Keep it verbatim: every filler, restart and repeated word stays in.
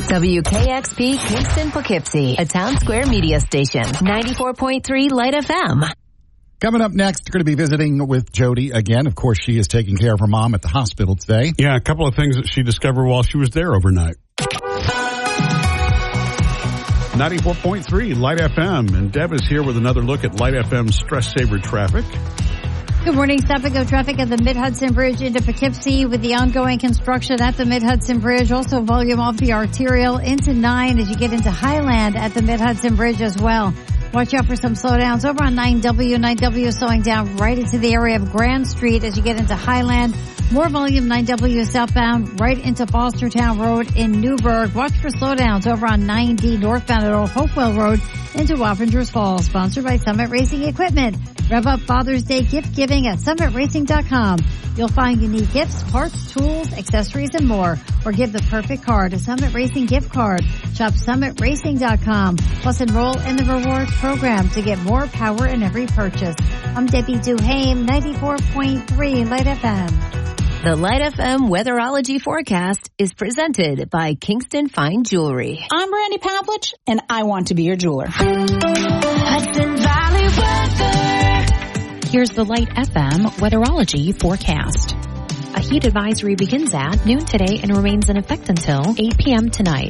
W K X P Kingston Poughkeepsie, a Town Square media station. ninety-four point three Light F M. Coming up next, we're going to be visiting with Jody again. Of course, she is taking care of her mom at the hospital today. Yeah, a couple of things that she discovered while she was there overnight. ninety-four point three Light F M. And Deb is here with another look at Light F M's Stress Saver traffic. Good morning. Stop and go traffic at the Mid-Hudson Bridge into Poughkeepsie with the ongoing construction at the Mid-Hudson Bridge. Also volume off the arterial into nine as you get into Highland at the Mid-Hudson Bridge as well. Watch out for some slowdowns over on nine W. nine W slowing down right into the area of Grand Street as you get into Highland. More volume nine W southbound right into Fostertown Road in Newburgh. Watch for slowdowns over on nine D northbound at Old Hopewell Road into Wappingers Falls. Sponsored by Summit Racing Equipment. Rev up Father's Day gift giving at summit racing dot com. You'll find unique gifts, parts, tools, accessories, and more. Or give the perfect card, a Summit Racing gift card. Shop summit racing dot com. Plus enroll in the rewards program to get more power in every purchase. I'm Debbie Duhame, ninety-four point three Light F M. The Light F M weatherology forecast is presented by Kingston Fine Jewelry. I'm Randy Pavlich, and I want to be your jeweler. Hudson Valley weather. Here's the Light F M weatherology forecast. A heat advisory begins at noon today and remains in effect until eight p.m. tonight.